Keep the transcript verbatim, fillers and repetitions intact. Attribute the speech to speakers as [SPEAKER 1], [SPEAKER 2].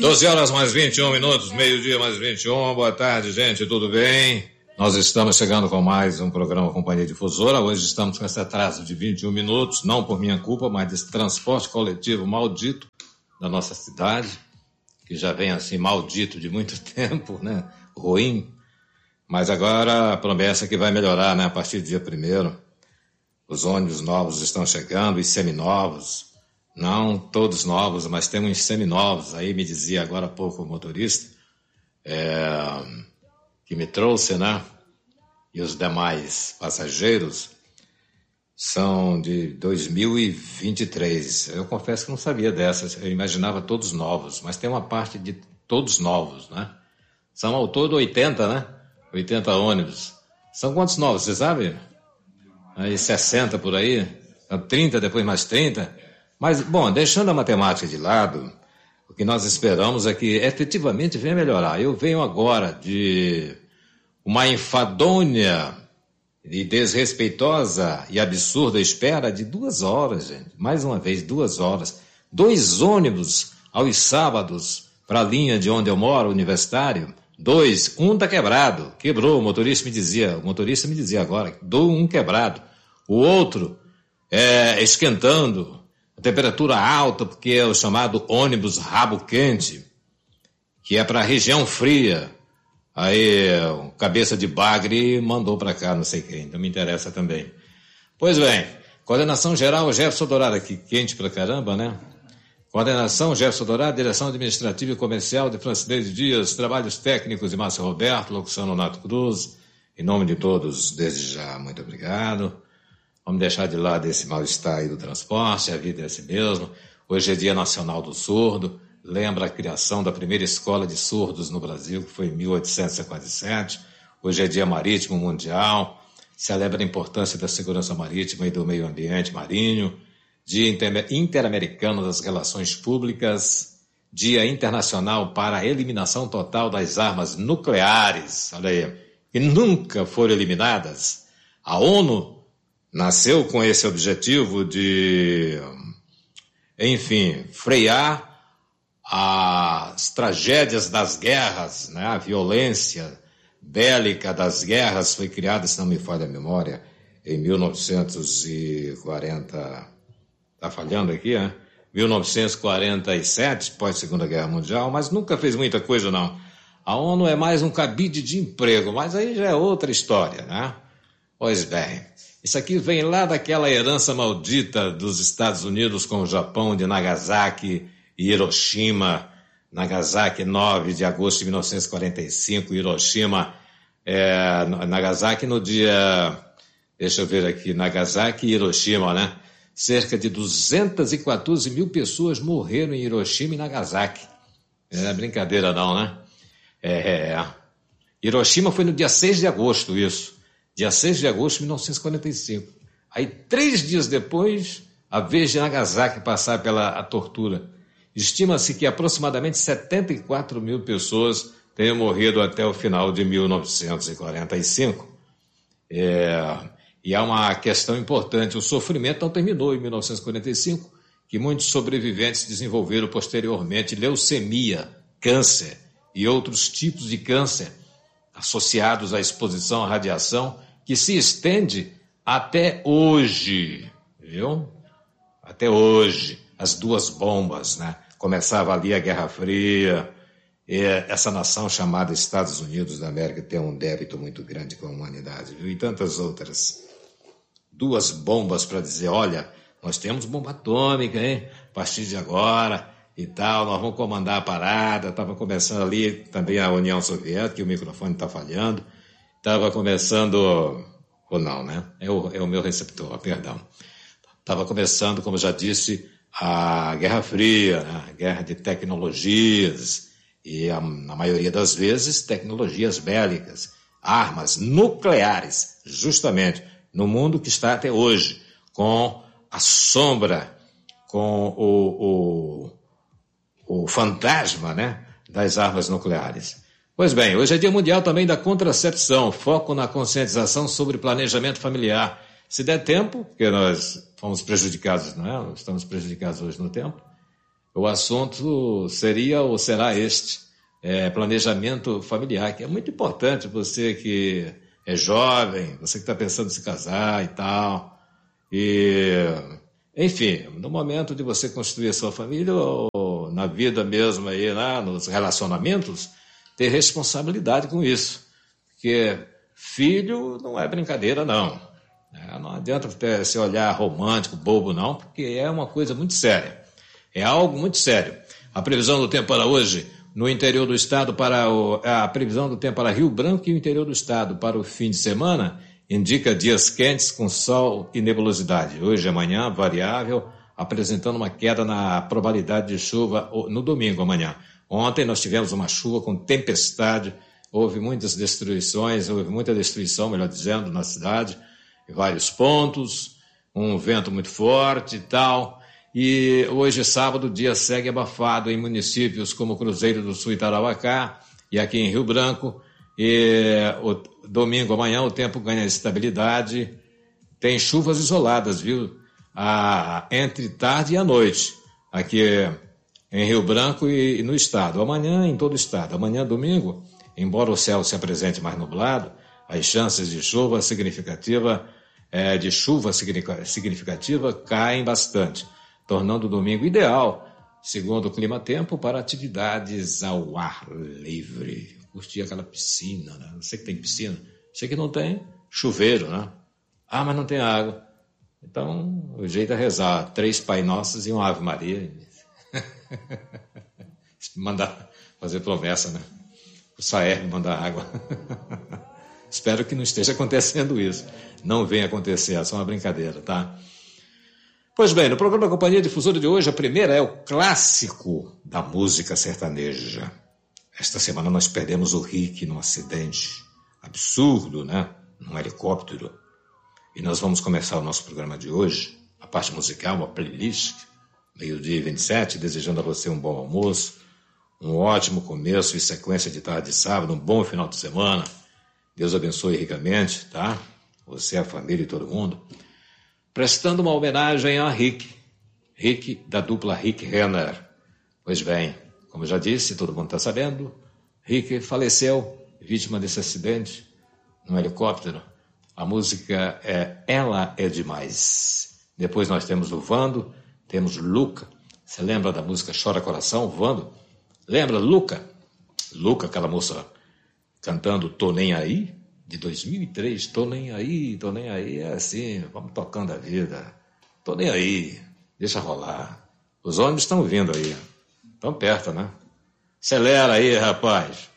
[SPEAKER 1] doze horas mais vinte e um minutos, meio-dia mais vinte e um. Boa tarde, gente, tudo bem? Nós estamos chegando com mais um programa Companhia Difusora. Hoje estamos com esse atraso de vinte e um minutos, não por minha culpa, mas desse transporte coletivo maldito da nossa cidade, que já vem assim maldito de muito tempo, né? Ruim. Mas agora a promessa é que vai melhorar, né? A partir do dia primeiro. Os ônibus novos estão chegando, os seminovos. Não todos novos, mas tem uns seminovos. Aí me dizia agora há pouco o motorista, é, que me trouxe, né? E os demais passageiros são de dois mil e vinte e três. Eu confesso que não sabia dessas. Eu imaginava todos novos, mas tem uma parte de todos novos, né? São ao todo oitenta, né? oitenta ônibus. São quantos novos, você sabe? Aí sessenta por aí, trinta, depois mais trinta. Mas, bom, deixando a matemática de lado, o que nós esperamos é que efetivamente venha melhorar. Eu venho agora de uma enfadonha e desrespeitosa e absurda espera de duas horas, gente. Mais uma vez, duas horas. Dois ônibus aos sábados para a linha de onde eu moro, universitário. Dois, um tá quebrado, quebrou, o motorista me dizia, o motorista me dizia agora, dou um quebrado. O outro é esquentando, a temperatura alta, porque é o chamado ônibus rabo quente, que é para a região fria. Aí, cabeça de bagre mandou para cá, não sei quem, então me interessa também. Pois bem, coordenação geral, Jefferson Dourado aqui, quente pra caramba, né? Coordenação, Jefferson Dourado, direção administrativa e comercial de Francineide Dias, trabalhos técnicos de Márcio Roberto, locução Nonato Cruz. Em nome de todos, desde já, muito obrigado. Vamos deixar de lado esse mal-estar aí do transporte, a vida é assim mesmo. Hoje é Dia Nacional do Surdo, lembra a criação da primeira escola de surdos no Brasil, que foi em mil oitocentos e cinquenta e sete. Hoje é Dia Marítimo Mundial, celebra a importância da segurança marítima e do meio ambiente marinho. Dia Interamericano das Relações Públicas, Dia Internacional para a Eliminação Total das Armas Nucleares, olha aí, que nunca foram eliminadas. A ONU nasceu com esse objetivo de, enfim, frear as tragédias das guerras, né? A violência bélica das guerras foi criada, se não me falha a memória, em mil novecentos e quarenta... Está falhando aqui, né? mil novecentos e quarenta e sete, pós-Segunda Guerra Mundial, mas nunca fez muita coisa, não. A ONU é mais um cabide de emprego, mas aí já é outra história, né? Pois bem, isso aqui vem lá daquela herança maldita dos Estados Unidos com o Japão, de Nagasaki e Hiroshima. Nagasaki, nove de agosto de mil novecentos e quarenta e cinco, Hiroshima, é, Nagasaki no dia, deixa eu ver aqui, Nagasaki e Hiroshima, né? Cerca de duzentas e quatorze mil pessoas morreram em Hiroshima e Nagasaki. Não é brincadeira não, né? É, é. Hiroshima foi no dia seis de agosto, isso. Dia seis de agosto de mil novecentos e quarenta e cinco. Aí, três dias depois, a vez de Nagasaki passar pela a tortura. Estima-se que aproximadamente setenta e quatro mil pessoas tenham morrido até o final de mil novecentos e quarenta e cinco. É... E há uma questão importante, o sofrimento não terminou em mil novecentos e quarenta e cinco, que muitos sobreviventes desenvolveram posteriormente leucemia, câncer e outros tipos de câncer associados à exposição à radiação, que se estende até hoje, viu? Até hoje, as duas bombas, né? Começava ali a Guerra Fria, e essa nação chamada Estados Unidos da América tem um débito muito grande com a humanidade, viu? E tantas outras. Duas bombas para dizer, olha, nós temos bomba atômica, hein? A partir de agora e tal, nós vamos comandar a parada. Estava começando ali também a União Soviética, o microfone está falhando. Estava começando, ou não, né? É o, é o meu receptor, perdão. Estava começando, como já disse, a Guerra Fria, né? A guerra de tecnologias, e a, na maioria das vezes, tecnologias bélicas, armas nucleares, justamente, no mundo que está até hoje, com a sombra, com o, o, o fantasma, né, das armas nucleares. Pois bem, hoje é Dia Mundial também da Contracepção, foco na conscientização sobre planejamento familiar. Se der tempo, porque nós fomos prejudicados, não é? Estamos prejudicados hoje no tempo, o assunto seria ou será este, é, planejamento familiar, que é muito importante. Você que é jovem, você que está pensando em se casar e tal, e, enfim, no momento de você construir a sua família, ou na vida mesmo, aí, né, nos relacionamentos, ter responsabilidade com isso, porque filho não é brincadeira, não. É, não adianta ter esse olhar romântico, bobo, não, porque é uma coisa muito séria. É algo muito sério. A previsão do tempo para hoje, no interior do estado, para o, a previsão do tempo para Rio Branco e o interior do estado para o fim de semana, indica dias quentes com sol e nebulosidade. Hoje e amanhã, variável, apresentando uma queda na probabilidade de chuva no domingo amanhã. Ontem nós tivemos uma chuva com tempestade, houve muitas destruições, houve muita destruição, melhor dizendo, na cidade, em vários pontos, um vento muito forte e tal. E hoje, sábado, o dia segue abafado em municípios como Cruzeiro do Sul e Tarauacá, e aqui em Rio Branco. E o domingo, amanhã, o tempo ganha estabilidade. Tem chuvas isoladas, viu? Ah, entre tarde e a noite, aqui em Rio Branco e, e no estado. Amanhã, em todo o estado. Amanhã, domingo, embora o céu se apresente mais nublado, as chances de chuva significativa, é, de chuva significativa caem bastante, tornando o domingo ideal, segundo o clima-tempo, para atividades ao ar livre. Curtir aquela piscina, né? Você que tem piscina, você que não tem, chuveiro, né? Ah, mas não tem água. Então, o jeito é rezar três Pai Nossos e uma Ave Maria. Mandar fazer promessa, né? O Saer mandar água. Espero que não esteja acontecendo isso. Não venha acontecer, é só uma brincadeira, tá? Pois bem, no programa Companhia Difusora de hoje, a primeira é o clássico da música sertaneja. Esta semana nós perdemos o Rick num acidente absurdo, né? Num helicóptero. E nós vamos começar o nosso programa de hoje, a parte musical, uma playlist, meio-dia e vinte e sete, desejando a você um bom almoço, um ótimo começo e sequência de tarde de sábado, um bom final de semana. Deus abençoe ricamente, tá? Você, a família e todo mundo. Prestando uma homenagem a Rick, Rick da dupla Rick Renner. Pois bem, como eu já disse, todo mundo está sabendo, Rick faleceu, vítima desse acidente, num helicóptero. A música é Ela é Demais. Depois nós temos o Vando, temos Luca. Você lembra da música Chora Coração, Vando? Lembra Luca? Luca, aquela moça cantando Tô Nem Aí, de dois mil e três. Tô nem aí, tô nem aí, é assim, vamos tocando a vida. Tô nem aí, deixa rolar. Os ônibus estão vindo aí, estão perto, né? Acelera aí, rapaz.